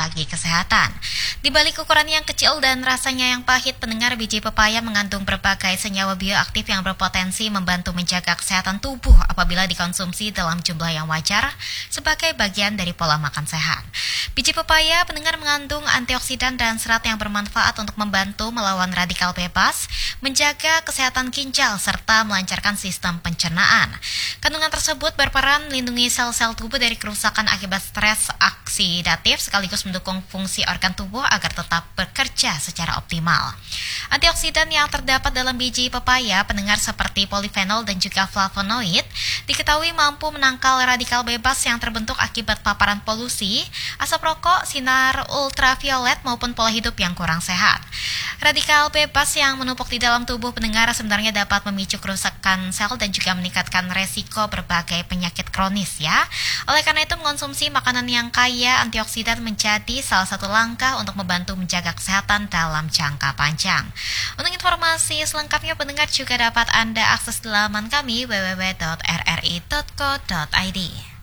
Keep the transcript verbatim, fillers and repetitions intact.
bagi kesehatan. Di balik ukuran yang kecil dan rasanya yang pahit, pendengar, biji pepaya mengandung berbagai senyawa bioaktif yang berpotensi membantu menjaga kesehatan tubuh apabila dikonsumsi dalam jumlah yang wajar sebagai bagian dari pola makan sehat. Biji pepaya, pendengar, mengandung antioksidan dan serat yang bermanfaat untuk membantu melawan radikal bebas, menjaga kesehatan ginjal, serta melancarkan sistem pencernaan. Kandungan tersebut berperan melindungi sel-sel tubuh dari kerusakan akibat stres oksidatif sekaligus mendukung fungsi organ tubuh agar tetap bekerja secara optimal. Antioksidan yang terdapat dalam biji pepaya, pendengar, seperti polifenol dan juga flavonoid, diketahui mampu menangkal radikal bebas yang terbentuk akibat paparan polusi, asap rokok, sinar ultraviolet maupun pola hidup yang kurang sehat. Radikal bebas yang menumpuk di dalam tubuh pendengar sebenarnya dapat memicu kerusakan sel dan juga meningkatkan resiko berbagai penyakit kronis ya. Oleh karena itu, mengonsumsi makanan yang kaya antioksidan menjadi salah satu langkah untuk membantu menjaga kesehatan dalam jangka panjang. Untuk informasi selengkapnya, pendengar juga dapat Anda akses di laman kami w w w titik r r i titik co titik i d.